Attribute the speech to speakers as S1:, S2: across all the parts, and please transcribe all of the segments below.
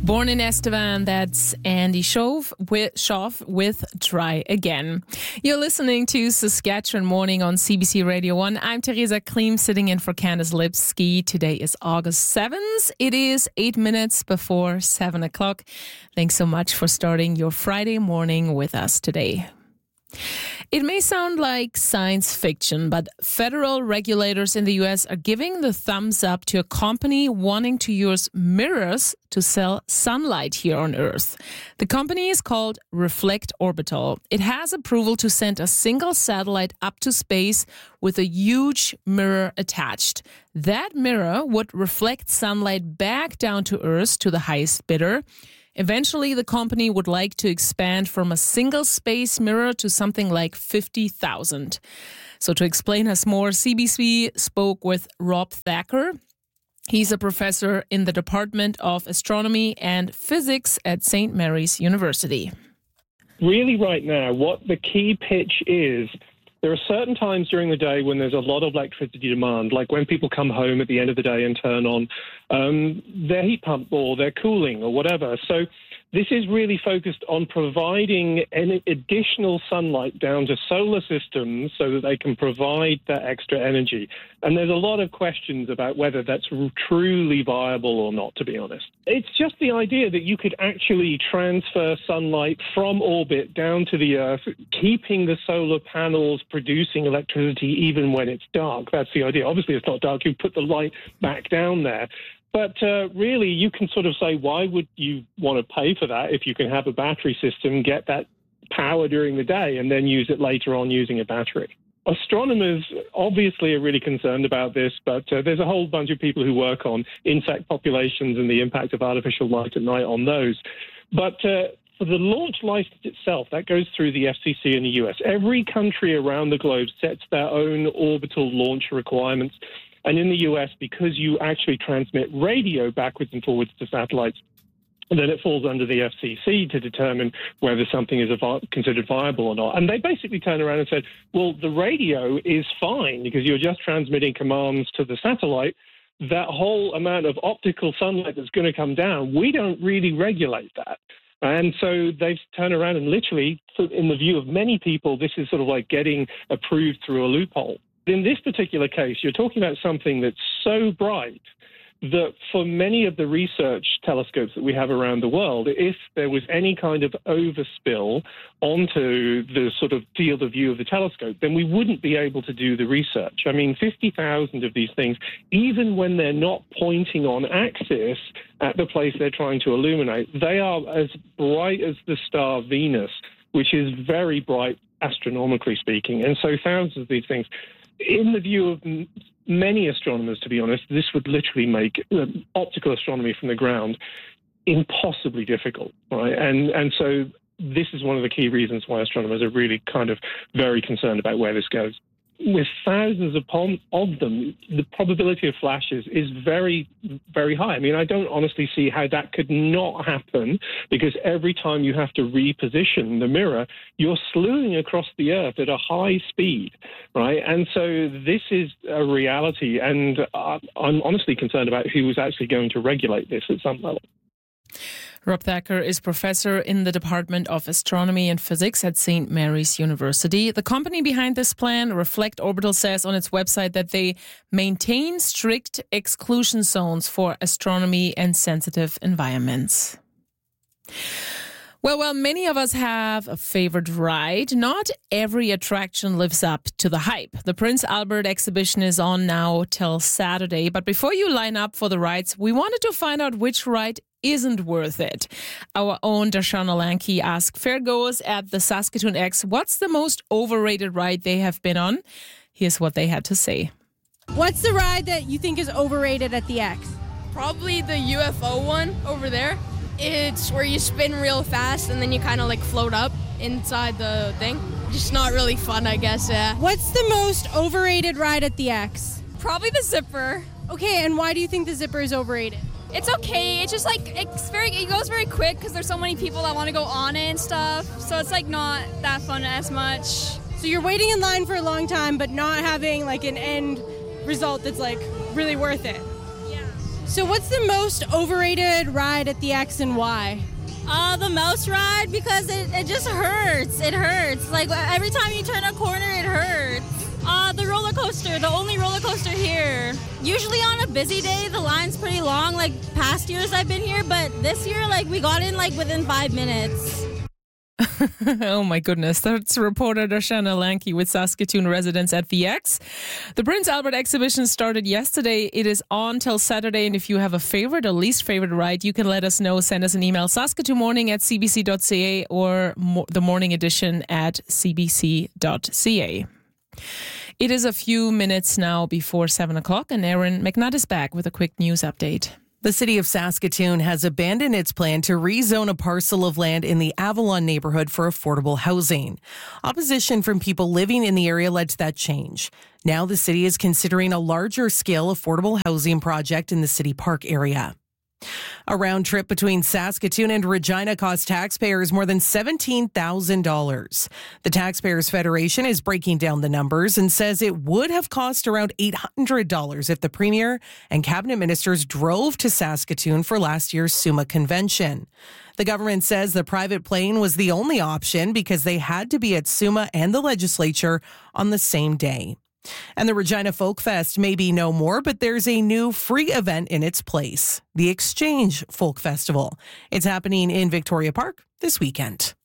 S1: Born in Estevan, that's Andy Schoff with Try Again. You're listening to Saskatchewan Morning on CBC Radio 1. I'm Theresa Kleem, sitting in for Candace Lipsky. Today is August 7th. It is 8 minutes before 7 o'clock. Thanks so much for starting your Friday morning with us today. It may sound like science fiction, but federal regulators in the U.S. are giving the thumbs up to a company wanting to use mirrors to sell sunlight here on Earth. The company is called Reflect Orbital. It has approval to send a single satellite up to space with a huge mirror attached. That mirror would reflect sunlight back down to Earth to the highest bidder. Eventually, the company would like to expand from a single space mirror to something like 50,000. So to explain us more, CBC spoke with Rob Thacker. He's a professor in the Department of Astronomy and Physics at St. Mary's University.
S2: Really right now, what the key pitch is, there are certain times during the day when there's a lot of electricity demand, like when people come home at the end of the day and turn on their heat pump or their cooling or whatever. So this is really focused on providing an additional sunlight down to solar systems so that they can provide that extra energy. And there's a lot of questions about whether that's truly viable or not, to be honest. It's just the idea that you could actually transfer sunlight from orbit down to the Earth, keeping the solar panels producing electricity even when it's dark. That's the idea. Obviously, it's not dark. You put the light back down there. But really, you can sort of say, why would you want to pay for that if you can have a battery system, get that power during the day, and then use it later on using a battery? Astronomers obviously are really concerned about this, but there's a whole bunch of people who work on insect populations and the impact of artificial light at night on those. But for the launch license itself, that goes through the FCC in the US. Every country around the globe sets their own orbital launch requirements. And in the US, because you actually transmit radio backwards and forwards to satellites, then it falls under the FCC to determine whether something is considered viable or not. And they basically turn around and said, well, the radio is fine because you're just transmitting commands to the satellite. That whole amount of optical sunlight that's going to come down, we don't really regulate that. And so they've turned around and literally, in the view of many people, this is sort of like getting approved through a loophole. In this particular case, you're talking about something that's so bright that for many of the research telescopes that we have around the world, if there was any kind of overspill onto the sort of field of view of the telescope, then we wouldn't be able to do the research. I mean, 50,000 of these things, even when they're not pointing on axis at the place they're trying to illuminate, they are as bright as the star Venus, which is very bright astronomically speaking. And so thousands of these things, in the view of many astronomers, to be honest, this would literally make optical astronomy from the ground impossibly difficult, right? And so this is one of the key reasons why astronomers are really kind of very concerned about where this goes. With thousands of them, the probability of flashes is very, very high. I mean, I don't honestly see how that could not happen, because every time you have to reposition the mirror, you're slewing across the Earth at a high speed, right? And so this is a reality, and I'm honestly concerned about who is actually going to regulate this at some level.
S1: Rob Thacker is professor in the Department of Astronomy and Physics at St. Mary's University. The company behind this plan, Reflect Orbital, says on its website that they maintain strict exclusion zones for astronomy and sensitive environments. Well, many of us have a favorite ride. Not every attraction lives up to the hype. The Prince Albert exhibition is on now till Saturday. But before you line up for the rides, we wanted to find out which ride isn't worth it. Our own Darshana Lanky asked fairgoers at the Saskatoon X what's the most overrated ride they have been on. Here's what they had to say.
S3: What's the ride that you think is overrated at the X?
S4: Probably the UFO one over there. It's where you spin real fast and then you kind of like float up inside the thing. Just not really fun, I guess, yeah.
S3: What's the most overrated ride at the X?
S4: Probably the zipper.
S3: Okay, and why do you think the zipper is overrated?
S4: It's okay. It's just like it goes very quick because there's so many people that want to go on it and stuff. So it's like not that fun as much.
S3: So you're waiting in line for a long time, but not having like an end result that's like really worth it.
S4: Yeah.
S3: So what's the most overrated ride at the X and why?
S5: The mouse ride, because it just hurts. It hurts. Like every time you turn a corner, it hurts. The roller coaster, the only roller coaster here. Usually on a busy day, the line's pretty long, like past years I've been here, but this year, like we got in like within 5 minutes.
S1: Oh my goodness. That's reporter Darshana Lanky with Saskatoon residents at the X. The Prince Albert exhibition started yesterday. It is on till Saturday. And if you have a favorite or least favorite ride, you can let us know. Send us an email, saskatoonmorning@cbc.ca or the morning edition at cbc.ca. It is a few minutes now before 7 o'clock, and Aaron McNutt is back with a quick news update.
S6: The city of Saskatoon has abandoned its plan to rezone a parcel of land in the Avalon neighborhood for affordable housing. Opposition from people living in the area led to that change. Now the city is considering a larger scale affordable housing project in the City Park area. A round trip between Saskatoon and Regina cost taxpayers more than $17,000. The Taxpayers Federation is breaking down the numbers and says it would have cost around $800 if the Premier and Cabinet Ministers drove to Saskatoon for last year's SUMA convention. The government says the private plane was the only option because they had to be at SUMA and the legislature on the same day. And the Regina Folk Fest may be no more, but there's a new free event in its place, the Exchange Folk Festival. It's happening in Victoria Park this weekend.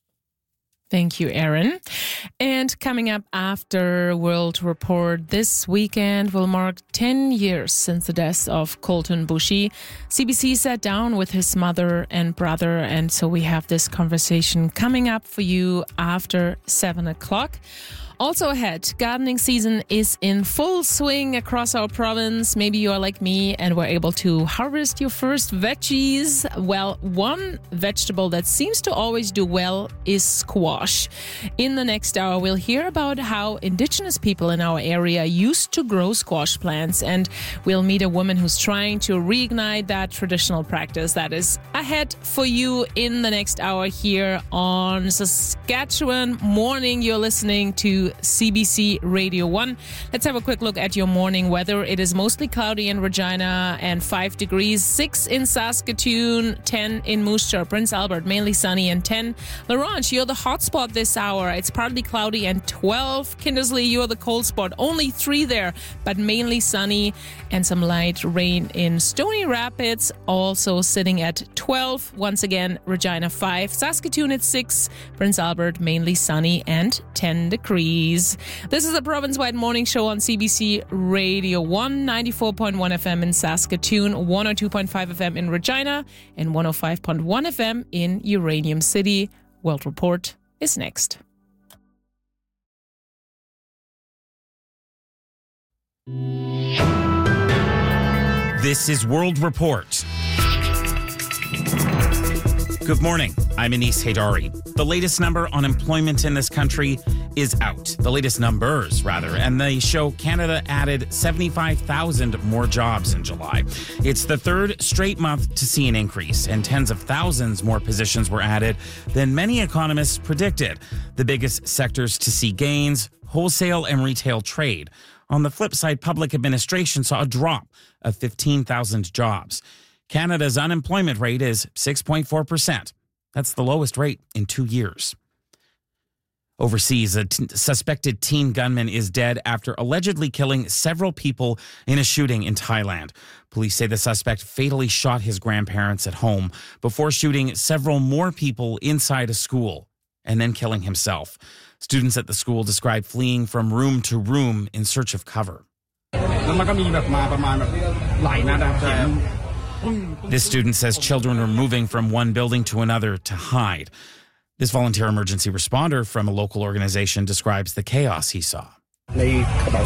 S1: Thank you, Aaron. And coming up after World Report this weekend will mark 10 years since the death of Colton Bushey. CBC sat down with his mother and brother, and so we have this conversation coming up for you after 7 o'clock. Also ahead, gardening season is in full swing across our province. Maybe you are like me and were able to harvest your first veggies. Well, one vegetable that seems to always do well is squash. In the next hour, we'll hear about how Indigenous people in our area used to grow squash plants, and we'll meet a woman who's trying to reignite that traditional practice. That is ahead for you in the next hour here on Saskatchewan Morning. You're listening to CBC Radio 1. Let's have a quick look at your morning weather. It is mostly cloudy in Regina and 5 degrees, 6 in Saskatoon, 10 in Moose Jaw, Prince Albert, mainly sunny, and 10. La Ronge, you're the hot spot this hour. It's partly cloudy, and 12. Kindersley, you're the cold spot. Only 3 there, but mainly sunny, and some light rain in Stony Rapids, also sitting at 12. Once again, Regina 5, Saskatoon at 6, Prince Albert mainly sunny, and 10 degrees. This is a province-wide morning show on CBC Radio 1, 94.1 FM in Saskatoon, 102.5 FM in Regina, and 105.1 FM in Uranium City. World Report is next.
S7: This is World Report. Good morning. I'm Anis Haydari. The latest number on employment in this country is out. The latest numbers, rather, and they show Canada added 75,000 more jobs in July. It's the third straight month to see an increase, and tens of thousands more positions were added than many economists predicted. The biggest sectors to see gains, wholesale and retail trade. On the flip side, public administration saw a drop of 15,000 jobs. Canada's unemployment rate is 6.4%. That's the lowest rate in 2 years. Overseas, a suspected teen gunman is dead after allegedly killing several people in a shooting in Thailand. Police say the suspect fatally shot his grandparents at home before shooting several more people inside a school and then killing himself. Students at the school describe fleeing from room to room in search of cover. This student says children were moving from one building to another to hide. This volunteer emergency responder from a local organization describes the chaos he saw. He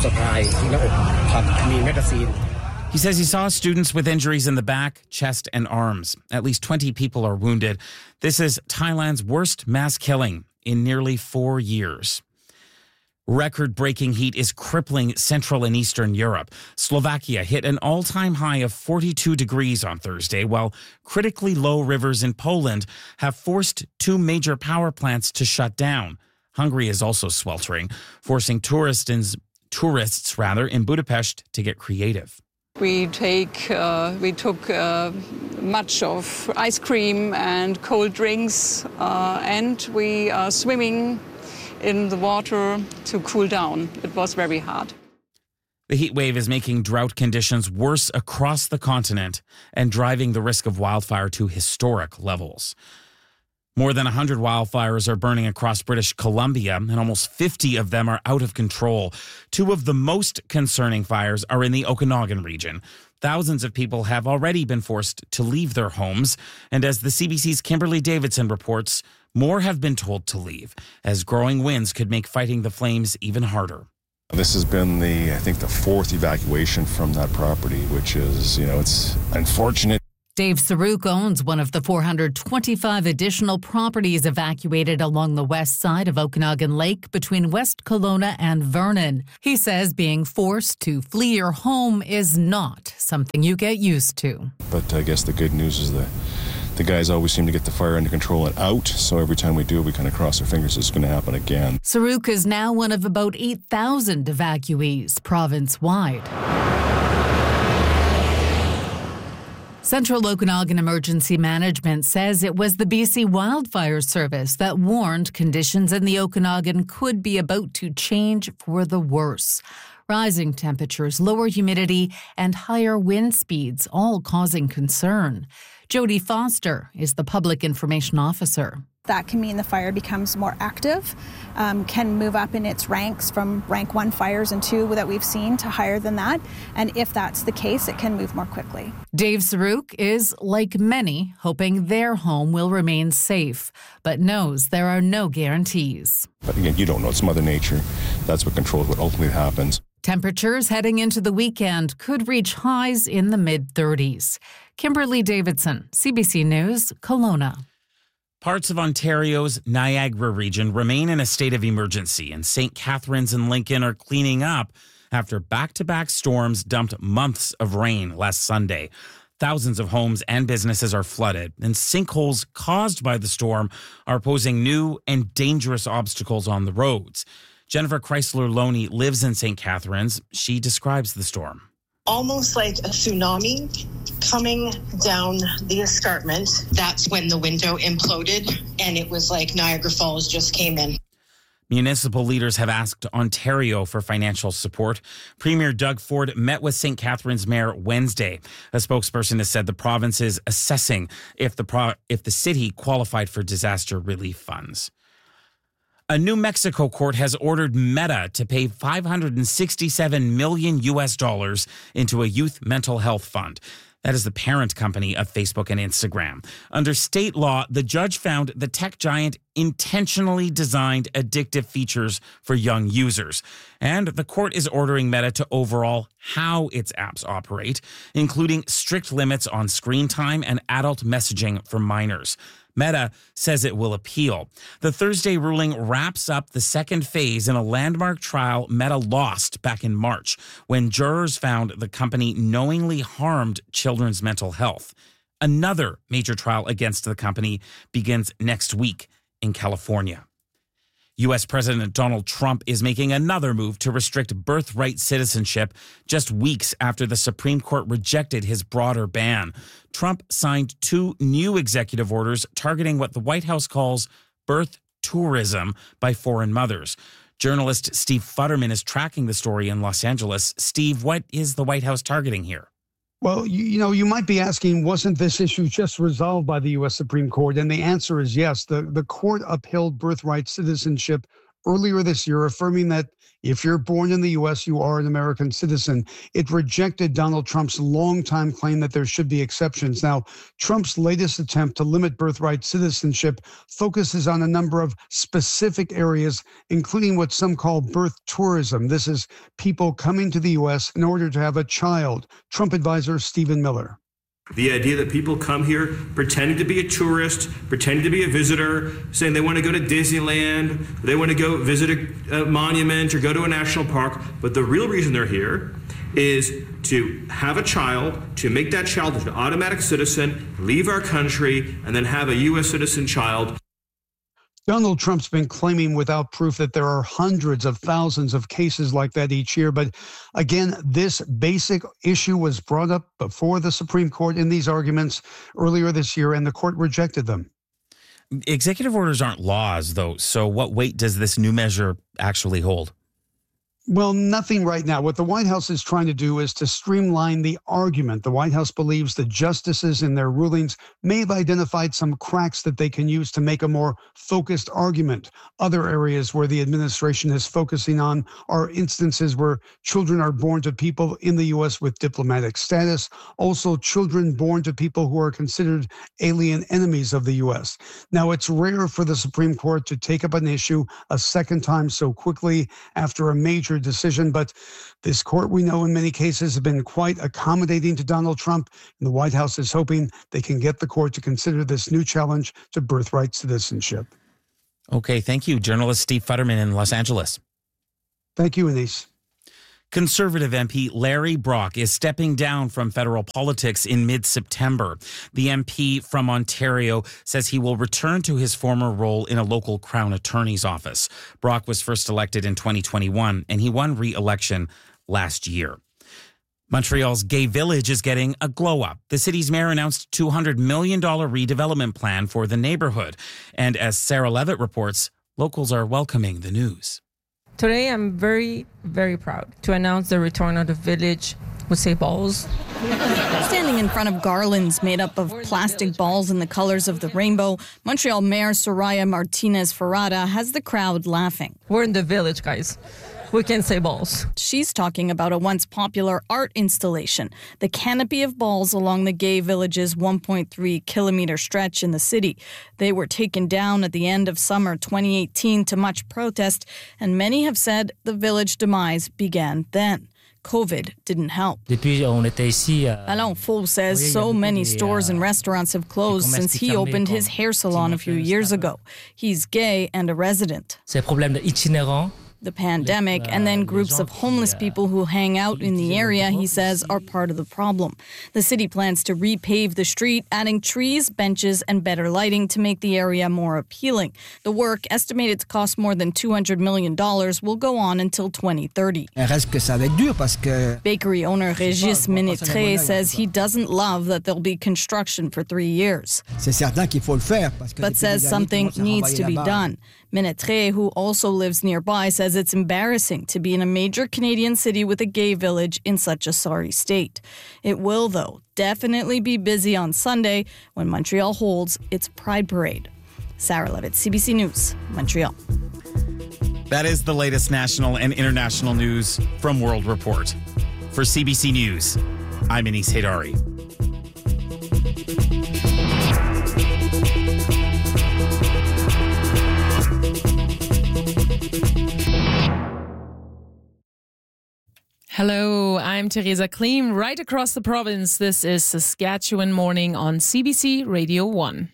S7: says he saw students with injuries in the back, chest, and arms. At least 20 people are wounded. This is Thailand's worst mass killing in nearly 4 years. Record-breaking heat is crippling Central and Eastern Europe. Slovakia hit an all-time high of 42 degrees on Thursday, while critically low rivers in Poland have forced 2 major power plants to shut down. Hungary is also sweltering, forcing tourists in Budapest to get creative.
S8: We took much of ice cream and cold drinks, and we are swimming in the water to cool down. It was very hard.
S7: The heat wave is making drought conditions worse across the continent and driving the risk of wildfire to historic levels. More than 100 wildfires are burning across British Columbia, and almost 50 of them are out of control. Two of the most concerning fires are in the Okanagan region. Thousands of people have already been forced to leave their homes, and as the CBC's Kimberly Davidson reports, more have been told to leave, as growing winds could make fighting the flames even harder.
S9: This has been the fourth evacuation from that property, which is, it's unfortunate.
S10: Dave Saruk owns one of the 425 additional properties evacuated along the west side of Okanagan Lake between West Kelowna and Vernon. He says being forced to flee your home is not something you get used to.
S9: But I guess the good news is the guys always seem to get the fire under control and out, so every time we do, we kind of cross our fingers it's going to happen again.
S10: Saruk is now one of about 8,000 evacuees province-wide. Central Okanagan Emergency Management says it was the BC Wildfire Service that warned conditions in the Okanagan could be about to change for the worse. Rising temperatures, lower humidity, and higher wind speeds all causing concern. Jody Foster is the Public Information Officer.
S11: That can mean the fire becomes more active, can move up in its ranks from rank 1 fires and 2 that we've seen to higher than that. And if that's the case, it can move more quickly.
S10: Dave Saruk is, like many, hoping their home will remain safe, but knows there are no guarantees.
S9: But again, you don't know. It's Mother Nature. That's what controls what ultimately happens.
S10: Temperatures heading into the weekend could reach highs in the mid-30s. Kimberly Davidson, CBC News, Kelowna.
S7: Parts of Ontario's Niagara region remain in a state of emergency, and St. Catharines and Lincoln are cleaning up after back-to-back storms dumped months of rain last Sunday. Thousands of homes and businesses are flooded, and sinkholes caused by the storm are posing new and dangerous obstacles on the roads. Jennifer Chrysler-Loney lives in St. Catharines. She describes the storm.
S12: Almost like a tsunami coming down the escarpment. That's when the window imploded, and it was like Niagara Falls just came in.
S7: Municipal leaders have asked Ontario for financial support. Premier Doug Ford met with St. Catharines Mayor Wednesday. A spokesperson has said the province is assessing if the city qualified for disaster relief funds. A New Mexico court has ordered Meta to pay $567 million into a youth mental health fund. That is the parent company of Facebook and Instagram. Under state law, the judge found the tech giant intentionally designed addictive features for young users. And the court is ordering Meta to overhaul how its apps operate, including strict limits on screen time and adult messaging for minors. Meta says it will appeal. The Thursday ruling wraps up the second phase in a landmark trial Meta lost back in March when jurors found the company knowingly harmed children's mental health. Another major trial against the company begins next week in California. U.S. President Donald Trump is making another move to restrict birthright citizenship just weeks after the Supreme Court rejected his broader ban. Trump signed 2 new executive orders targeting what the White House calls birth tourism by foreign mothers. Journalist Steve Futterman is tracking the story in Los Angeles. Steve, what is the White House targeting here?
S13: Well, you might be asking, wasn't this issue just resolved by the U.S. Supreme Court? And the answer is yes. The court upheld birthright citizenship earlier this year, affirming that if you're born in the U.S., you are an American citizen. It rejected Donald Trump's longtime claim that there should be exceptions. Now, Trump's latest attempt to limit birthright citizenship focuses on a number of specific areas, including what some call birth tourism. This is people coming to the U.S. in order to have a child. Trump advisor Stephen Miller.
S14: The idea that people come here pretending to be a tourist, pretending to be a visitor, saying they want to go to Disneyland, they want to go visit a monument or go to a national park, but the real reason they're here is to have a child, to make that child an automatic citizen, leave our country, and then have a U.S. citizen child.
S13: Donald Trump's been claiming without proof that there are hundreds of thousands of cases like that each year. But again, this basic issue was brought up before the Supreme Court in these arguments earlier this year, and the court rejected them.
S7: Executive orders aren't laws, though. So what weight does this new measure actually hold?
S13: Well, nothing right now. What the White House is trying to do is to streamline the argument. The White House believes the justices in their rulings may have identified some cracks that they can use to make a more focused argument. Other areas where the administration is focusing on are instances where children are born to people in the U.S. with diplomatic status, also children born to people who are considered alien enemies of the U.S. Now, it's rare for the Supreme Court to take up an issue a second time so quickly after a major decision, but this court, we know in many cases, has been quite accommodating to Donald Trump, and the White House is hoping they can get the court to consider this new challenge to birthright citizenship.
S7: Okay, thank you. Journalist Steve Futterman in Los Angeles.
S13: Thank you, Anise.
S7: Conservative MP Larry Brock is stepping down from federal politics in mid-September. The MP from Ontario says he will return to his former role in a local Crown Attorney's office. Brock was first elected in 2021, and he won re-election last year. Montreal's Gay Village is getting a glow-up. The city's mayor announced a $200 million redevelopment plan for the neighborhood. And as Sarah Levitt reports, locals are welcoming the news.
S15: Today, I'm very, very proud to announce the return of the village with say balls.
S16: Standing in front of garlands made up of plastic balls in the colors of the rainbow, Montreal Mayor Soraya Martinez-Ferrada has the crowd laughing.
S15: We're in the village, guys. We can say balls.
S16: She's talking about a once popular art installation, the canopy of balls along the Gay Village's 1.3-kilometer stretch in the city. They were taken down at the end of summer 2018 to much protest, and many have said the village demise began then. COVID didn't help. Alain Faux says so many stores and restaurants have closed since he opened his hair salon a few years ago. He's gay and a resident. The pandemic and then groups of homeless people who hang out in the area, he says, are part of the problem. The city plans to repave the street, adding trees, benches, and better lighting to make the area more appealing. The work, estimated to cost more than $200 million, will go on until 2030. Bakery owner Régis Ménétré says he doesn't love that there'll be construction for 3 years, but says something needs to be done. Ménétré, who also lives nearby, says it's embarrassing to be in a major Canadian city with a gay village in such a sorry state. It will, though, definitely be busy on Sunday when Montreal holds its Pride Parade. Sarah Levitt, CBC News, Montreal.
S7: That is the latest national and international news from World Report. For CBC News, I'm Anise Haydari.
S1: Hello, I'm Teresa Kleem. Right across the province, this is Saskatchewan Morning on CBC Radio 1.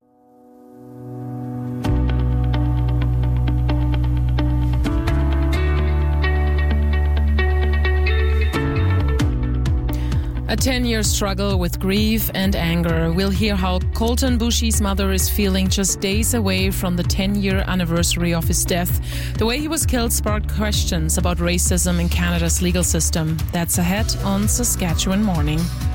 S1: A 10-year struggle with grief and anger. We'll hear how Colton Bushy's mother is feeling just days away from the 10-year anniversary of his death. The way he was killed sparked questions about racism in Canada's legal system. That's ahead on Saskatchewan Morning.